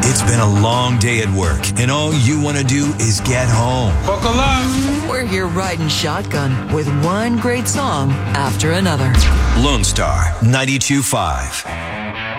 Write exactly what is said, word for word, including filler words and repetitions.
It's been a long day at work, and all you want to do is get home. Buckle up. We're here riding shotgun with one great song after another. Lone Star ninety-two point five.